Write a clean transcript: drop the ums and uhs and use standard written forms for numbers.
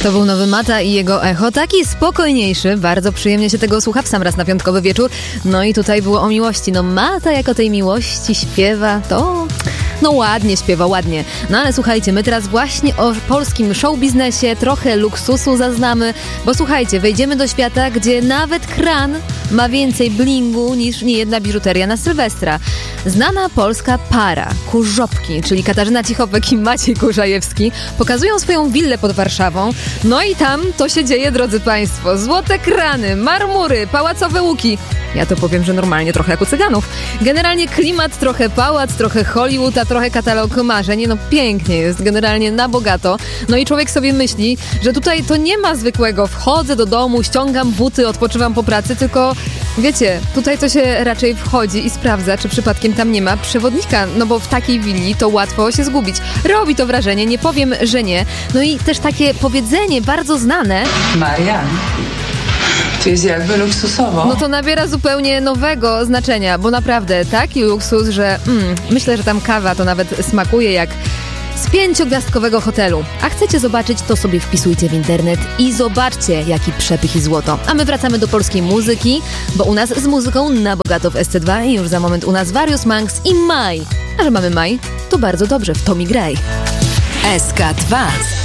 To był nowy Mata i jego Echo, taki spokojniejszy, bardzo przyjemnie się tego słucha w sam raz na piątkowy wieczór. No i tutaj było o miłości. No Mata jak o tej miłości śpiewa, to... No ładnie śpiewa, ładnie. No ale słuchajcie, my teraz właśnie o polskim showbiznesie trochę luksusu zaznamy, bo słuchajcie, wejdziemy do świata, gdzie nawet kran ma więcej blingu niż niejedna biżuteria na Sylwestra. Znana polska para, Kurzopki, czyli Katarzyna Cichopek i Maciej Kurzajewski, pokazują swoją willę pod Warszawą. No i tam to się dzieje, drodzy państwo. Złote krany, marmury, pałacowe łuki. Ja to powiem, że normalnie trochę jak u Cyganów. Generalnie klimat, trochę pałac, trochę Hollywood, a trochę katalog marzeń. No pięknie jest, generalnie na bogato. No i człowiek sobie myśli, że tutaj to nie ma zwykłego wchodzę do domu, ściągam buty, odpoczywam po pracy, tylko wiecie, tutaj to się raczej wchodzi i sprawdza, czy przypadkiem tam nie ma przewodnika, no bo w takiej willi to łatwo się zgubić. Robi to wrażenie, nie powiem, że nie. No i też takie powiedzenie bardzo znane. Marian, to jest jakby luksusowo. No to nabiera zupełnie nowego znaczenia, bo naprawdę taki luksus, że myślę, że tam kawa to nawet smakuje jak z 5-gwiazdkowego hotelu. A chcecie zobaczyć, to sobie wpisujcie w internet i zobaczcie, jaki przepych i złoto. A my wracamy do polskiej muzyki, bo u nas z muzyką na bogato w SC2 i już za moment u nas Various Monks i Maj. A że mamy Maj, to bardzo dobrze w Tommy Gray. SK2